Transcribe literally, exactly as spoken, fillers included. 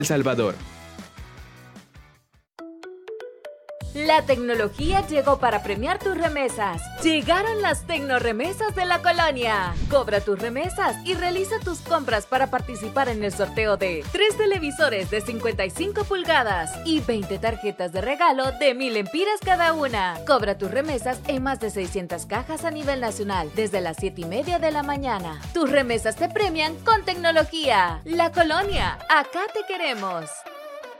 El Salvador. La tecnología llegó para premiar tus remesas. Llegaron las tecnoremesas de la colonia. Cobra tus remesas y realiza tus compras para participar en el sorteo de tres televisores de cincuenta y cinco pulgadas y veinte tarjetas de regalo de mil empiras cada una. Cobra tus remesas en más de seiscientas cajas a nivel nacional desde las siete y media de la mañana. Tus remesas te premian con tecnología. La colonia, acá te queremos.